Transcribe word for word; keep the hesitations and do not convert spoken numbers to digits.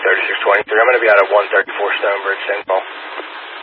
thirty-six twenty-three. I'm going to be out at one thirty-four Stonebridge, Saint Paul.